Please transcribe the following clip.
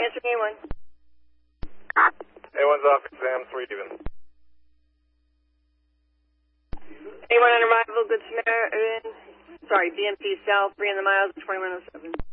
Answering A1. A1's off, exam 3 even. A1 on arrival, Good Samaritan. Sorry, BMP South, 3 in the miles, 2107.